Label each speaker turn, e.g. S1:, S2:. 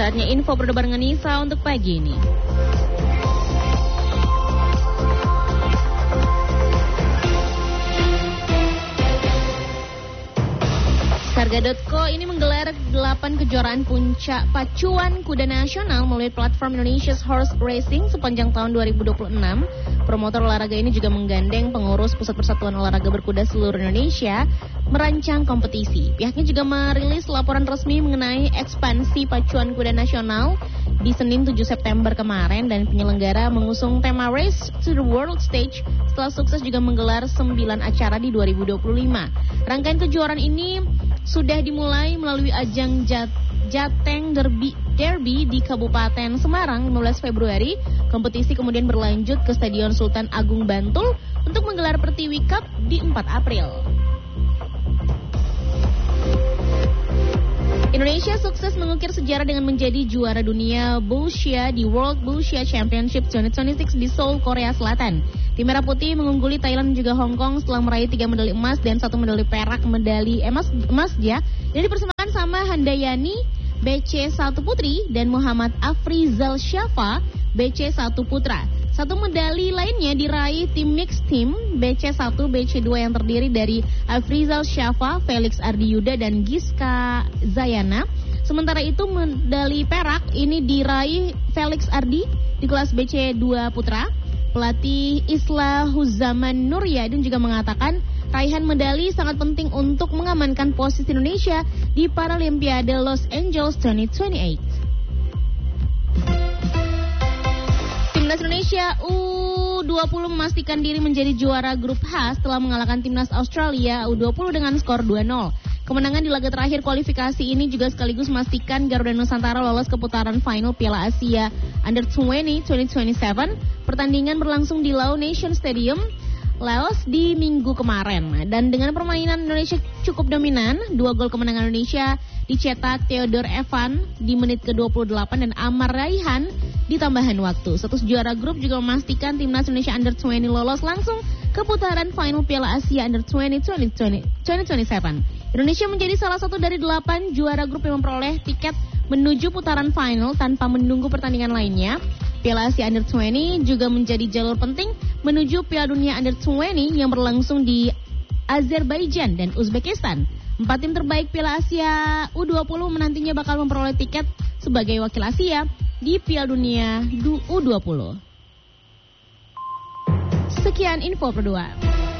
S1: Saatnya info perdebaran Nisa untuk pagi ini. Harga.co ini menggelar 8 kejuaraan puncak pacuan kuda nasional melalui platform Indonesia's Horse Racing sepanjang tahun 2026. Promotor olahraga ini juga menggandeng pengurus Pusat Persatuan Olahraga Berkuda seluruh Indonesia merancang kompetisi. Pihaknya juga merilis laporan resmi mengenai ekspansi pacuan kuda nasional di Senin 7 September kemarin dan penyelenggara mengusung tema Race to the World Stage setelah sukses juga menggelar 9 acara di 2025. Rangkaian kejuaraan ini sudah dimulai melalui ajang Jateng Derby di Kabupaten Semarang 15 Februari. Kompetisi kemudian berlanjut ke Stadion Sultan Agung Bantul untuk menggelar Pertiwi Cup di 4 April. Indonesia sukses mengukir sejarah dengan menjadi juara dunia Boccia di World Boccia Championship 2026 di Seoul, Korea Selatan. Tim Merah Putih mengungguli Thailand dan juga Hong Kong setelah meraih 3 medali emas dan 1 medali perak, medali emas ya. Dan dipersembahkan sama Handayani BC1 Putri dan Muhammad Afrizal Syafa BC1 Putra. 1 medali lainnya diraih tim mixed team BC1, BC2 yang terdiri dari Afrizal Syafa, Felix Ardiyuda, dan Giska Zayana. Sementara itu medali perak ini diraih Felix Ardi di kelas BC2 Putra. Pelatih Islah Huzaman Nuryadin juga mengatakan raihan medali sangat penting untuk mengamankan posisi Indonesia di Paralimpiade Los Angeles 2028. Timnas Indonesia U20 memastikan diri menjadi juara grup H setelah mengalahkan timnas Australia U20 dengan skor 2-0. Kemenangan di laga terakhir kualifikasi ini juga sekaligus memastikan Garuda Nusantara lolos ke putaran final Piala Asia Under-20 2027. Pertandingan berlangsung di Lao Nation Stadium, Laos di minggu kemarin. Dan dengan permainan Indonesia cukup dominan, 2 gol kemenangan Indonesia dicetak Theodore Evan di menit ke-28 dan Amar Raihan di tambahan waktu. Status juara grup juga memastikan timnas Indonesia Under-20 lolos langsung ke putaran final Piala Asia Under-20 2027. Indonesia menjadi salah satu dari 8 juara grup yang memperoleh tiket menuju putaran final tanpa menunggu pertandingan lainnya. Piala Asia Under-20 juga menjadi jalur penting menuju Piala Dunia Under-20 yang berlangsung di Azerbaijan dan Uzbekistan. 4 tim terbaik Piala Asia U20 menantinya bakal memperoleh tiket sebagai wakil Asia di Piala Dunia U20. Sekian info berdua.